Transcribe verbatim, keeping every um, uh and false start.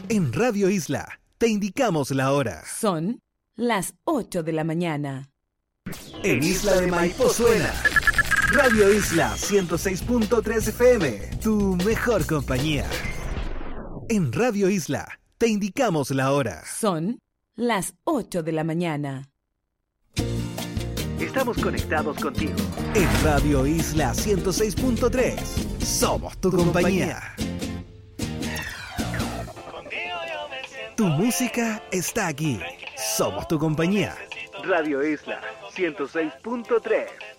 En Radio Isla, te indicamos la hora. Son las ocho de la mañana. En Isla de Maipo suena Radio Isla ciento seis punto tres F M, tu mejor compañía. En Radio Isla, te indicamos la hora. Son las ocho de la mañana. Estamos conectados contigo. En Radio Isla ciento seis punto tres, somos tu compañía. Tu música está aquí. Somos tu compañía. Radio Isla ciento seis punto tres.